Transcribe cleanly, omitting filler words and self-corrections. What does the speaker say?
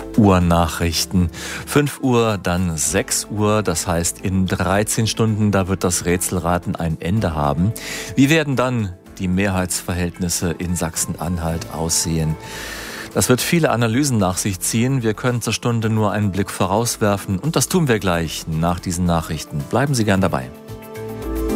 Uhr Nachrichten. 5 Uhr, dann 6 Uhr, das heißt in 13 Stunden, da wird das Rätselraten ein Ende haben. Wie werden dann die Mehrheitsverhältnisse in Sachsen-Anhalt aussehen? Das wird viele Analysen nach sich ziehen. Wir können zur Stunde nur einen Blick vorauswerfen und das tun wir gleich nach diesen Nachrichten. Bleiben Sie gern dabei.